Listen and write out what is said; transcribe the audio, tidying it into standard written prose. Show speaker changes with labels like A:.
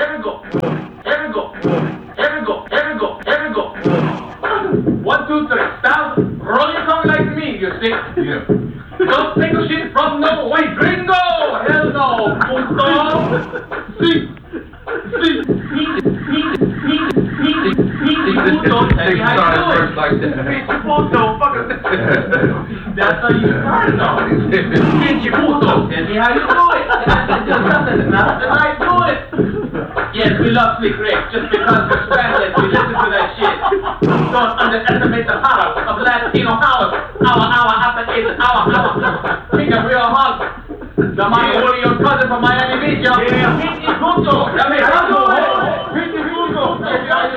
A: Here we go. Here we go. Here we go. Here we go. Here we go. 1, 2, 3. Start. Roll your tongue like me, you see?
B: Yeah.
A: Don't take a shit from no way. Gringo! Hell no. Punto. See. Puto, tell me how you do it.
B: Like that.
A: Pinche puto, fucker. That's how you start though. Pinche puto, tell me how you do it. That's not how you do it. Yes, we love Slick Rick. Just because we're Spanish, we listen to that shit. Don't underestimate the power of Latino house. Hour after it's hour. Think a real hug. The Miami Warriors cousin from Miami Beach, yo. Yeah. Pinche puto. Tell me how